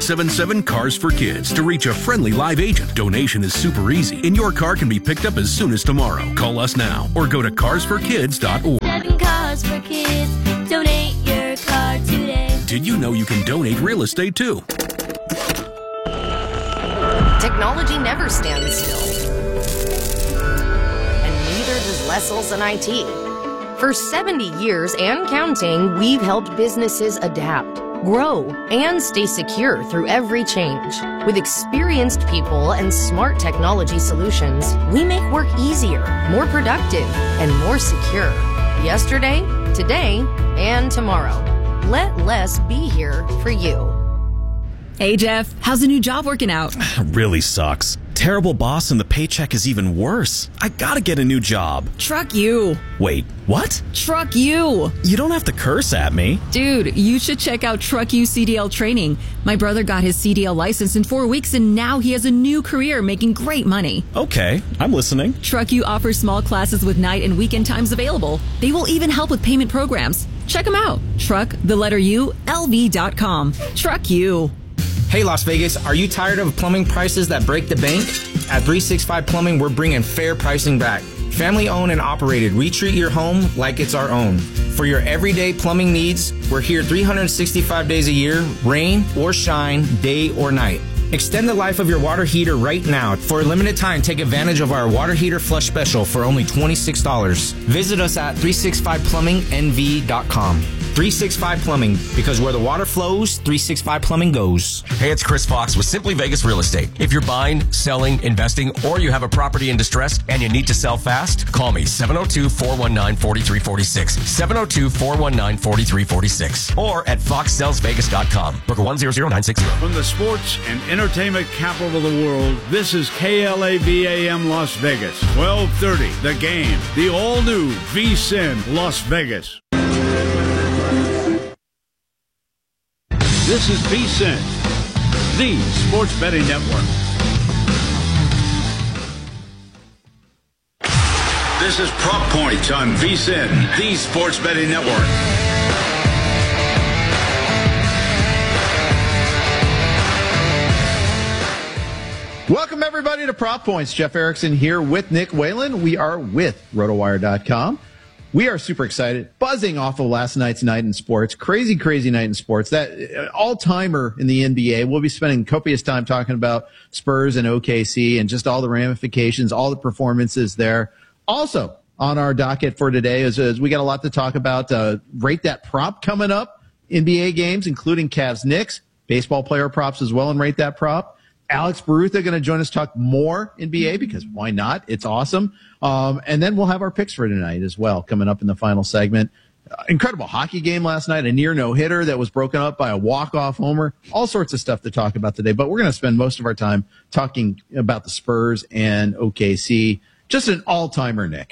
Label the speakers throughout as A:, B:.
A: 877-CARS for Kids to reach a friendly live agent. Donation is super easy, and your car can be picked up as soon as tomorrow. Call us now or go to carsforkids.org.
B: 7 Cars for Kids. Donate your car today.
A: Did you know you can donate real estate too?
C: Technology never stands still. And neither does Lessels and IT. For 70 years and counting, we've helped businesses adapt, grow, and stay secure through every change. With experienced people and smart technology solutions, we make work easier, more productive, and more secure. Yesterday, today, and tomorrow. Let Less be here for you.
D: Hey, Jeff, how's the new job working out?
E: Really sucks. Terrible boss and the paycheck is even worse. I gotta get a new job.
D: Truck you.
E: Wait, what?
D: Truck you.
E: You don't have to curse at me.
D: Dude, you should check out Truck You CDL training. My brother got his CDL license in 4 weeks and now he has a new career making great money.
E: Okay, I'm listening.
D: Truck You offers small classes with night and weekend times available. They will even help with payment programs. Check them out. LV.com. Truck You.
F: Hey Las Vegas, are you tired of plumbing prices that break the bank? At 365 Plumbing, we're bringing fair pricing back. Family owned and operated, we treat your home like it's our own. For your everyday plumbing needs, we're here 365 days a year, rain or shine, day or night. Extend the life of your water heater right now. For a limited time, take advantage of our water heater flush special for only $26. Visit us at 365plummingnv.com. 365 Plumbing, because where the water flows, 365 Plumbing goes.
G: Hey, it's Chris Fox with Simply Vegas Real Estate. If you're buying, selling, investing, or you have a property in distress and you need to sell fast, call me 702-419-4346. 702-419-4346. Or at foxsellsvegas.com. Booker 100960.
H: From the sports and entertainment capital of the world, this is KLAVAM Las Vegas. 1230, The Game. The all-new VSiN Las Vegas. This is VSiN, the sports betting network. This is Prop Points on VSiN, the sports betting network.
I: Welcome, everybody, to Prop Points. Jeff Erickson here with Nick Whalen. We are with RotoWire.com. We are super excited, buzzing off of last night's night in sports. Crazy, crazy night in sports. That all-timer in the NBA. We'll be spending copious time talking about Spurs and OKC and just all the ramifications, all the performances there. Also, on our docket for today is we got a lot to talk about. Rate That Prop coming up. NBA games, including Cavs Knicks, baseball player props as well, and Rate That Prop. Alex Barutha going to join us talk more NBA because why not? It's awesome. And then we'll have our picks for tonight as well coming up in the final segment. Incredible hockey game last night, a near no-hitter that was broken up by a walk-off homer. All sorts of stuff to talk about today, but we're going to spend most of our time talking about the Spurs and OKC. Just an all-timer, Nick.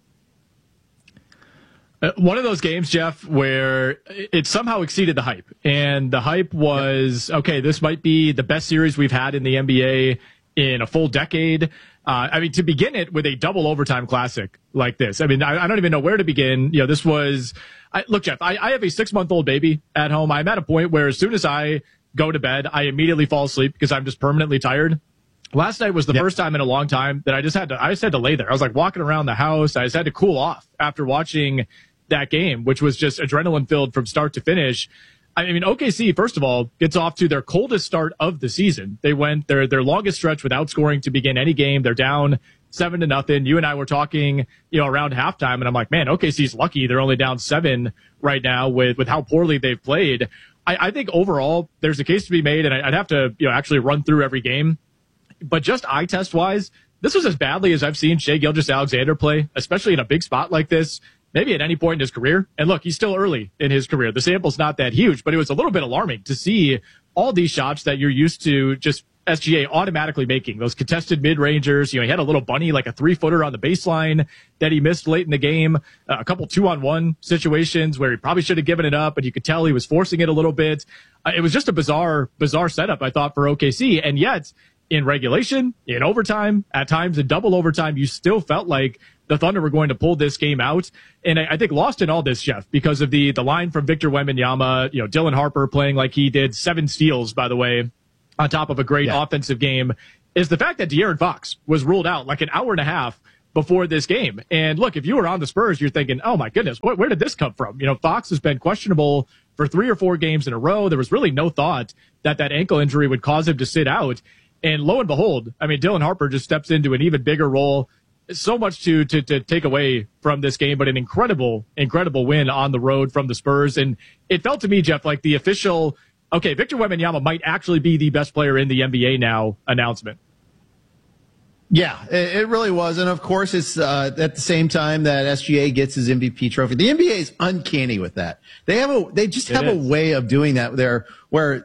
J: One of those games, Jeff, where it somehow exceeded the hype. And the hype was, okay, this might be the best series we've had in the NBA in a full decade. To begin it with a double overtime classic like this. I don't even know where to begin. This was, look, Jeff, I have a 6-month-old baby at home. I'm at a point where as soon as I go to bed, I immediately fall asleep because I'm just permanently tired. Last night was the first time in a long time that I just had to lay there. I was like walking around the house. I just had to cool off after watching that game, which was just adrenaline filled from start to finish. OKC, first of all, gets off to their coldest start of the season. They went their longest stretch without scoring to begin any game. They're down 7-0. You and I were talking, around halftime, and I'm like, man, OKC's lucky. They're only down 7 right now with how poorly they've played. I think overall there's a case to be made, and I'd have to, actually run through every game. But just eye test wise, this was as badly as I've seen Shai Gilgeous-Alexander play, especially in a big spot like this. Maybe at any point in his career. And look, he's still early in his career. The sample's not that huge, but it was a little bit alarming to see all these shots that you're used to just SGA automatically making. Those contested mid-rangers. He had a little bunny, like a 3-footer on the baseline that he missed late in the game. A couple 2-on-1 situations where he probably should have given it up, and you could tell he was forcing it a little bit. It was just a bizarre setup, I thought, for OKC. And yet, in regulation, in overtime, at times in double overtime, you still felt like the Thunder were going to pull this game out. And I think lost in all this, Jeff, because of the line from Victor Wembanyama, Dylan Harper playing like he did, 7 steals, by the way, on top of a great offensive game, is the fact that De'Aaron Fox was ruled out like an hour and a half before this game. And look, if you were on the Spurs, you're thinking, oh my goodness, where did this come from? Fox has been questionable for 3 or 4 games in a row. There was really no thought that ankle injury would cause him to sit out. And lo and behold, Dylan Harper just steps into an even bigger role. So much to take away from this game, but an incredible win on the road from the Spurs. And it felt to me, Jeff, like the official, okay, Victor Wembanyama might actually be the best player in the NBA now announcement.
I: Yeah, it really was. And of course, it's at the same time that SGA gets his MVP trophy. The NBA is uncanny with that. They just have a way of doing that there where,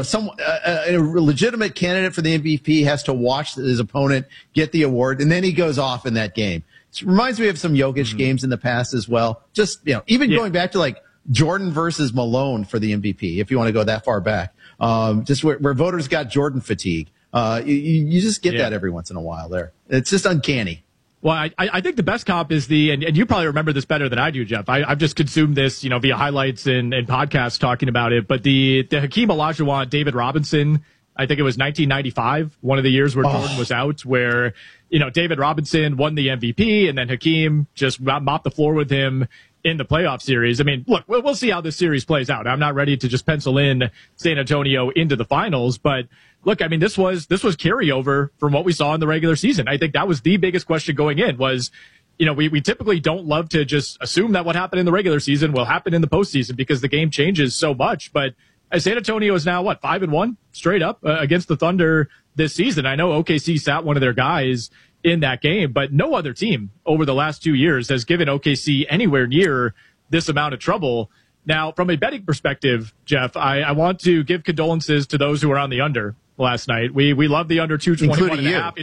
I: a legitimate candidate for the MVP has to watch his opponent get the award, and then he goes off in that game. It reminds me of some Jokic games in the past as well. Just, even going back to like Jordan versus Malone for the MVP, if you want to go that far back, just where voters got Jordan fatigue. You just get that every once in a while there. It's just uncanny.
J: Well, I think the best comp is and you probably remember this better than I do, Jeff. I've just consumed this, via highlights and podcasts talking about it. But the Hakeem Olajuwon, David Robinson, I think it was 1995, one of the years where Jordan was out, where, David Robinson won the MVP and then Hakeem just mopped the floor with him in the playoff series. Look, we'll see how this series plays out. I'm not ready to just pencil in San Antonio into the finals, but look, this was carryover from what we saw in the regular season. I think that was the biggest question going in was, we typically don't love to just assume that what happened in the regular season will happen in the postseason because the game changes so much. But San Antonio is now 5-1 straight up against the Thunder this season. I know OKC sat one of their guys in that game, but no other team over the last 2 years has given OKC anywhere near this amount of trouble. Now, from a betting perspective, Jeff, I want to give condolences to those who were on the under last night. We love the under 221.5.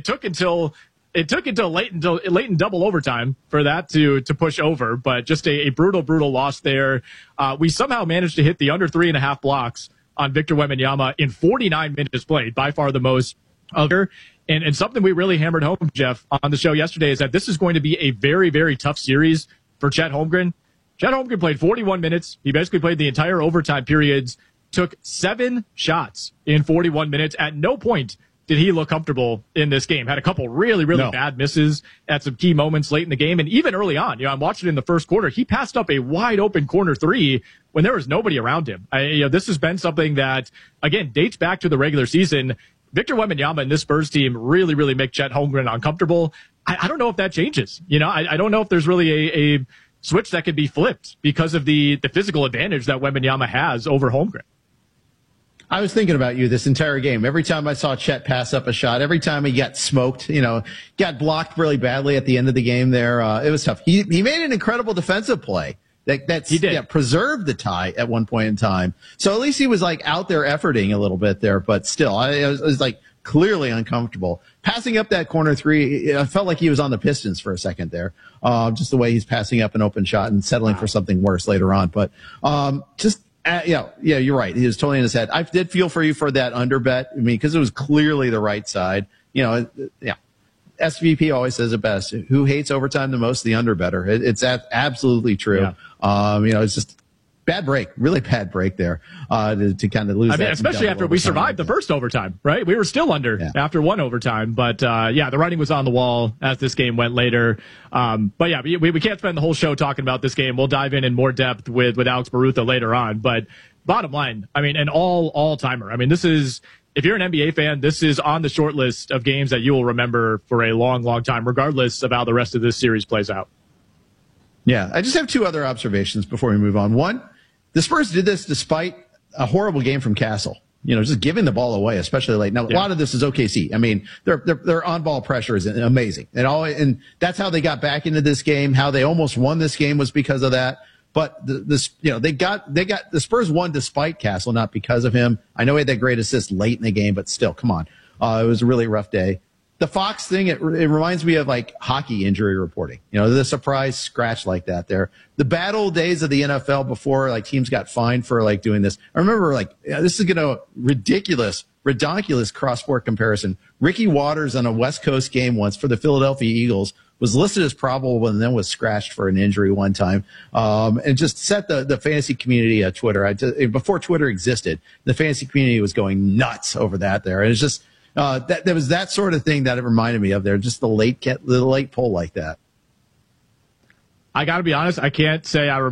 J: It took until late in double overtime for that to push over, but just a brutal loss there. We somehow managed to hit the under 3.5 blocks on Victor Wembanyama in 49 minutes played, by far the most other. And something we really hammered home, Jeff, on the show yesterday is that this is going to be a very, very tough series for Chet Holmgren. Chet Holmgren played 41 minutes. He basically played the entire overtime periods, took 7 shots in 41 minutes. At no point did he look comfortable in this game. Had a couple really bad misses at some key moments late in the game. And even early on, I'm watching in the first quarter, he passed up a wide open corner 3 when there was nobody around him. This has been something that, again, dates back to the regular season. Victor Wembanyama and this Spurs team really make Chet Holmgren uncomfortable. I don't know if that changes. I don't know if there's really a switch that could be flipped because of the physical advantage that Wembanyama has over Holmgren.
I: I was thinking about you this entire game. Every time I saw Chet pass up a shot, every time he got smoked, got blocked really badly at the end of the game there, it was tough. He made an incredible defensive play that preserved the tie at one point in time. So at least he was out there efforting a little bit there, but still, I was clearly uncomfortable. Passing up that corner 3, I felt like he was on the Pistons for a second there. Just the way he's passing up an open shot and settling for something worse later on. But you're right. He was totally in his head. I did feel for you for that under bet. Because it was clearly the right side. SVP always says it best. Who hates overtime the most? The under better. It's absolutely true. Yeah. It's just really bad break there to kind of lose.
J: Especially after we survived the first overtime, right? We were still under after one overtime, but the writing was on the wall as this game went later. But we can't spend the whole show talking about this game. We'll dive in more depth with Alex Barutha later on. But bottom line, an all timer. This is, if you're an NBA fan, this is on the short list of games that you will remember for a long time, regardless of how the rest of this series plays out.
I: Yeah, I just have 2 other observations before we move on. One, the Spurs did this despite a horrible game from Castle. Just giving the ball away, especially late. Now, a lot of this is OKC. Their on-ball pressure is amazing. And that's how they got back into this game. How they almost won this game was because of that. But the Spurs won despite Castle, not because of him. I know he had that great assist late in the game, but still, come on. It was a really rough day. The Fox thing, it reminds me of hockey injury reporting. The surprise scratch like that there. The bad old days of the NFL before teams got fined for doing this. I remember this is redonkulous cross-sport comparison. Ricky Waters on a West Coast game once for the Philadelphia Eagles was listed as probable and then was scratched for an injury one time. And just set the fantasy community at Twitter. Before Twitter existed, the fantasy community was going nuts over that there. And it's just, there was that sort of thing that it reminded me of there, just the late pull like that.
J: I got to be honest, I can't say I remember